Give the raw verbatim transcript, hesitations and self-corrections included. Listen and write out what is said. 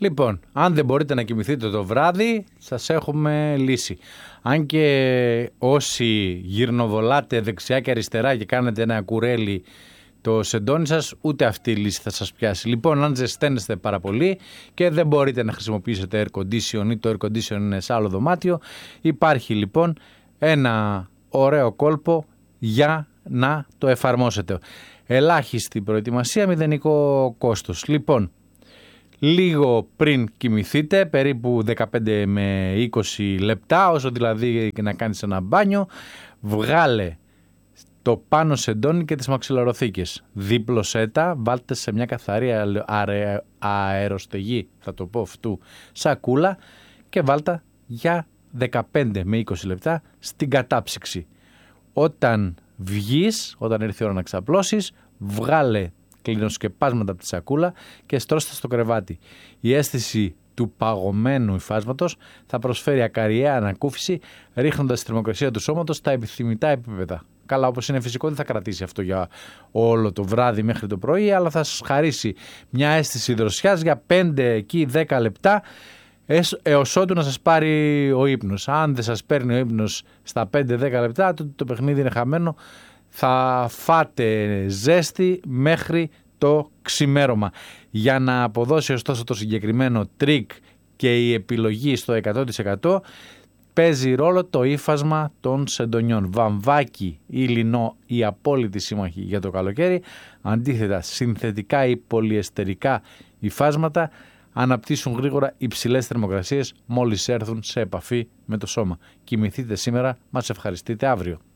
Λοιπόν, αν δεν μπορείτε να κοιμηθείτε το βράδυ, σας έχουμε λύση. Αν και όσοι γυρνοβολάτε δεξιά και αριστερά και κάνετε ένα κουρέλι το σεντόνι σας, ούτε αυτή η λύση θα σας πιάσει. Λοιπόν, αν ζεσταίνεστε πάρα πολύ και δεν μπορείτε να χρησιμοποιήσετε air condition ή το air condition είναι σε άλλο δωμάτιο, υπάρχει λοιπόν ένα ωραίο κόλπο για να το εφαρμόσετε. Ελάχιστη προετοιμασία, μηδενικό κόστος. Λοιπόν, λίγο πριν κοιμηθείτε, περίπου δεκαπέντε με είκοσι λεπτά, όσο δηλαδή να κάνεις ένα μπάνιο, βγάλε το πάνω σεντόνι και τις μαξιλαροθήκες. Δίπλωσέ τα, βάλτε σε μια καθαρή αεροστεγή, θα το πω αυτού, σακούλα και βάλτε για δεκαπέντε με είκοσι λεπτά στην κατάψυξη. Όταν βγεις, όταν έρθει η ώρα να ξαπλώσεις, βγάλε κλινοσκεπάσματα από τη σακούλα και στρώστε στο κρεβάτι. Η αίσθηση του παγωμένου υφάσματος θα προσφέρει ακαριαία ανακούφιση, ρίχνοντας τη θερμοκρασία του σώματος στα επιθυμητά επίπεδα. Καλά, όπως είναι φυσικό, δεν θα κρατήσει αυτό για όλο το βράδυ μέχρι το πρωί, αλλά θα σας χαρίσει μια αίσθηση δροσιάς για πέντε εκεί δέκα λεπτά, έως ότου να σας πάρει ο ύπνος. Αν δεν σας παίρνει ο ύπνος στα πέντε δέκα λεπτά, το, το παιχνίδι είναι χαμένο. Θα φάτε ζέστη μέχρι το ξημέρωμα. Για να αποδώσει ωστόσο το συγκεκριμένο τρίκ και η επιλογή στο εκατό τοις εκατό, παίζει ρόλο το ύφασμα των σεντονιών. Βαμβάκι ή λινό, η απόλυτη σύμμαχη για το καλοκαίρι. Αντίθετα, συνθετικά ή πολυεστερικά υφάσματα αναπτύσσουν γρήγορα υψηλές θερμοκρασίες μόλις έρθουν σε επαφή με το σώμα. Κοιμηθείτε σήμερα, μας ευχαριστείτε αύριο.